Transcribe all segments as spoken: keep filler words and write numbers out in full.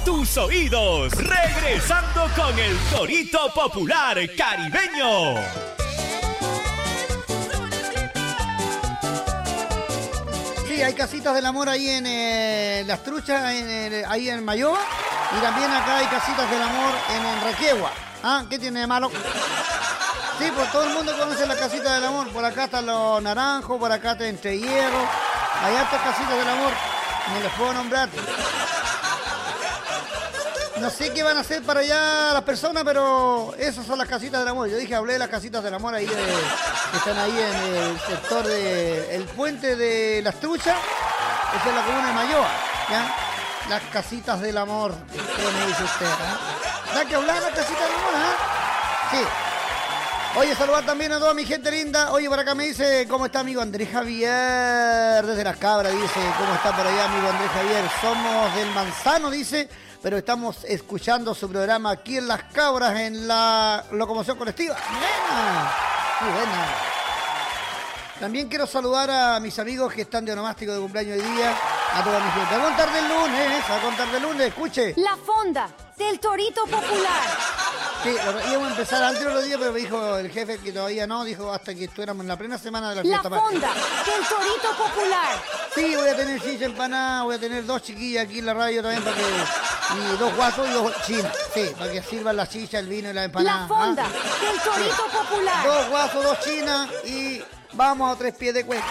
tus oídos. Regresando con el Torito Popular Caribeño. Sí, hay casitas del amor ahí en eh, Las Truchas, en, eh, ahí en Mayoa. Y también acá hay casitas del amor en Enriquegua. ¿Ah? ¿Qué tiene de malo? Sí, pues todo el mundo conoce las casitas del amor. Por acá están los naranjos, por acá está Entre Hierro. Hay hartas casitas del amor. No les puedo nombrar. No sé qué van a hacer para allá las personas, pero esas son las casitas del amor. Yo dije, hablé de las casitas del amor ahí de, que están ahí en el sector del puente de Las Truchas. Esa es la comuna de Mayoa, ¿ya? Las casitas del amor. ¿Qué me dice usted? ¿Eh? ¿Da que hablar de las casitas del amor? ¿Eh? Sí. Oye, saludar también a toda mi gente linda. Oye, por acá me dice, ¿cómo está amigo Andrés Javier? Desde Las Cabras, dice, ¿cómo está por allá amigo Andrés Javier? Somos del Manzano, dice, pero estamos escuchando su programa aquí en Las Cabras, en la locomoción colectiva. ¡Buena! Muy buena. También quiero saludar a mis amigos que están de onomástico de cumpleaños hoy día, a toda mi gente. A contar del lunes, a contar del lunes, escuche. La fonda del Torito Popular. Sí, íbamos a empezar antes de los días, pero me dijo el jefe que todavía no, dijo hasta que estuviéramos en la plena semana de la fiesta. La fonda del Torito Popular. Sí, voy a tener chicha empanada, voy a tener dos chiquillas aquí en la radio también para que... Y dos guasos y dos chinas, sí, para que sirvan la chicha, el vino y la empanada. La fonda ¿ah? del Torito Sí. Popular. Dos guasos, dos chinas y vamos a tres pies de cuesta.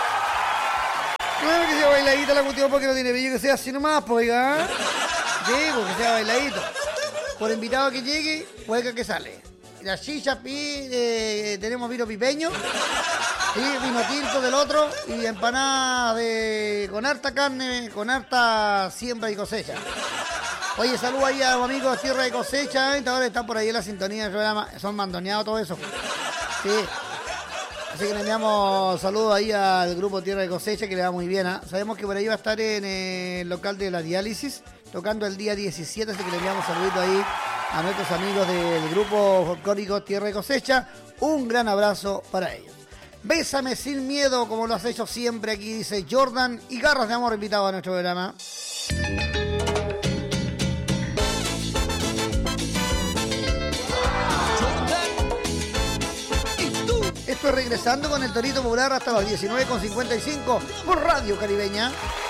No es que sea bailadita la cuestión porque no tiene brillo que sea así nomás, pues, oiga. Sí, porque sea bailadito. Por invitado que llegue, juega que sale. La chicha, pi, eh, tenemos vino pipeño, sí, vino tinto del otro y empanadas de, con harta carne, con harta siembra y cosecha. Oye, saludos ahí a los amigos de Tierra de Cosecha, ¿eh? Ahora están por ahí en la sintonía del programa, son mandoneados todo eso. Sí. Así que le enviamos saludos ahí al grupo Tierra de Cosecha, que le va muy bien. ¿eh? Sabemos que por ahí va a estar en el local de la diálisis, tocando el día diecisiete, así que le enviamos saluditos ahí a nuestros amigos del grupo folclórico Tierra de Cosecha. Un gran abrazo para ellos. Bésame sin miedo, como lo has hecho siempre aquí, dice Jordan y Garras de Amor, invitado a nuestro programa. Estoy regresando con el Torito Popular hasta las diecinueve con cincuenta y cinco por Radio Caribeña.